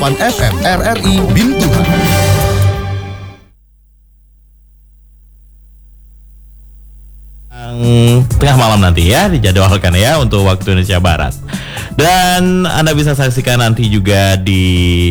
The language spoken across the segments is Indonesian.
Pan FM RRI Bintuhan. Tengah malam nanti ya dijadwalkan ya untuk waktu Indonesia Barat. Dan Anda bisa saksikan nanti juga di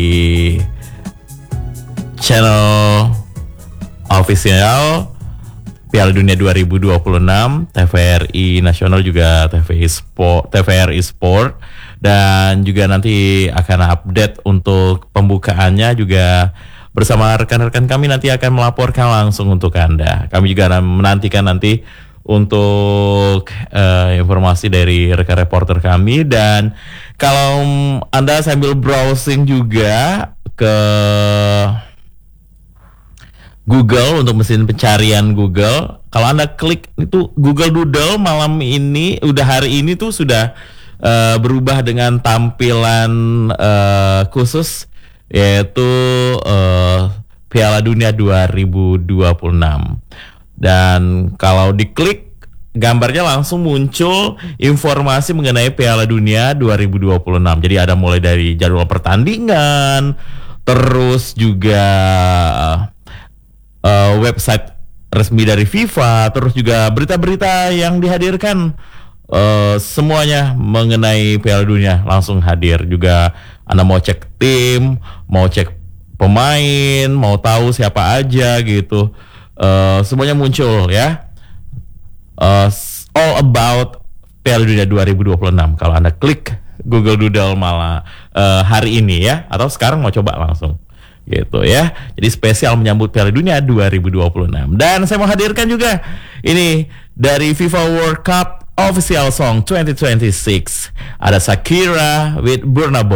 channel official Piala Dunia 2026 TVRI Nasional juga TVRI Sport, dan juga nanti akan update untuk pembukaannya juga bersama rekan-rekan kami nanti akan melaporkan langsung untuk Anda. Kami juga menantikan nanti untuk informasi dari rekan reporter kami. Dan kalau Anda sambil browsing juga ke Google untuk mesin pencarian Google, kalau Anda klik itu Google Doodle malam ini, hari ini tuh sudah berubah dengan tampilan khusus, yaitu Piala Dunia 2026. Dan kalau diklik gambarnya langsung muncul informasi mengenai Piala Dunia 2026. Jadi ada mulai dari jadwal pertandingan, terus juga website resmi dari FIFA, terus juga berita-berita yang dihadirkan, semuanya mengenai Piala Dunia langsung hadir. Juga Anda mau cek tim, mau cek pemain, mau tahu siapa aja gitu, semuanya muncul ya. All about Piala Dunia 2026 kalau Anda klik Google Doodle malah hari ini ya, atau sekarang mau coba langsung gitu ya. Jadi spesial menyambut Piala Dunia 2026. Dan saya mau hadirkan juga ini dari FIFA World Cup Official Song 2026. Ada Shakira with Burna Boy.